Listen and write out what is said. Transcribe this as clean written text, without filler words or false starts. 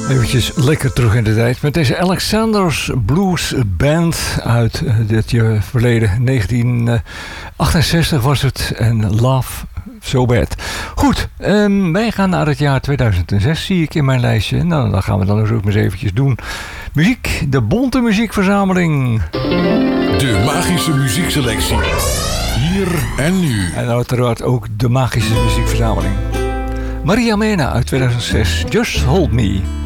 Eventjes lekker terug in de tijd met deze Alexander's Blues Band uit dit jaar verleden. 1968 was het en Love So Bad. Goed, wij gaan naar het jaar 2006, zie ik in mijn lijstje. Nou, dan gaan we dan ook eens eventjes doen. Muziek, de Bonte Muziekverzameling. De magische muziekselectie. Hier en nu. En uiteraard ook de magische muziekverzameling. Maria Mena uit 2006, Just Hold Me.